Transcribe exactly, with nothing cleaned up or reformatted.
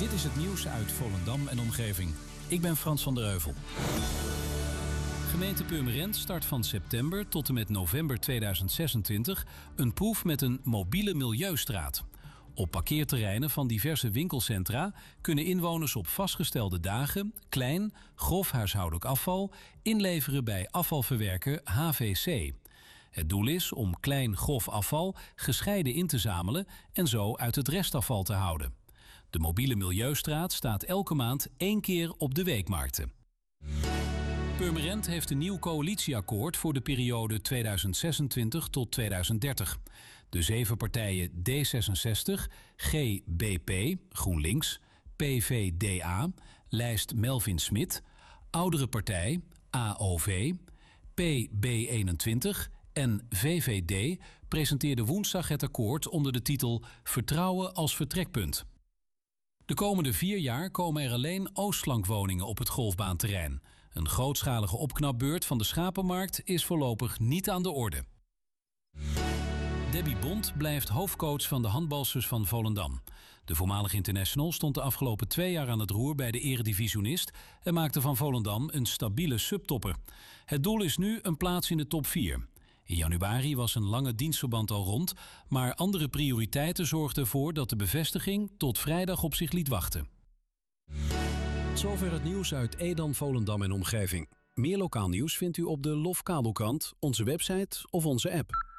Dit is het nieuws uit Volendam en omgeving. Ik ben Frans van der Heuvel. Gemeente Purmerend start van september tot en met november tweeduizend zesentwintig een proef met een mobiele milieustraat. Op parkeerterreinen van diverse winkelcentra kunnen inwoners op vastgestelde dagen klein, grof huishoudelijk afval inleveren bij afvalverwerker H V C. Het doel is om klein, grof afval gescheiden in te zamelen en zo uit het restafval te houden. De mobiele milieustraat staat elke maand één keer op de weekmarkten. Purmerend heeft een nieuw coalitieakkoord voor de periode tweeduizend zesentwintig tot tweeduizend dertig. De zeven partijen D zesenzestig, G B P, GroenLinks, P V D A, lijst Melvin Smit, Oudere Partij, A O V, P B eenentwintig en V V D presenteerden woensdag het akkoord onder de titel Vertrouwen als vertrekpunt. De komende vier jaar komen er alleen oostflankwoningen op het golfbaanterrein. Een grootschalige opknapbeurt van de schapenmarkt is voorlopig niet aan de orde. Debbie Bond blijft hoofdcoach van de handbalsters van Volendam. De voormalig international stond de afgelopen twee jaar aan het roer bij de eredivisionist en maakte van Volendam een stabiele subtopper. Het doel is nu een plaats in de top vier. In januari was een lange dienstverband al rond, maar andere prioriteiten zorgden ervoor dat de bevestiging tot vrijdag op zich liet wachten. Zover het nieuws uit Edam, Volendam en omgeving. Meer lokaal nieuws vindt u op de Lof Kabelkrant, onze website of onze app.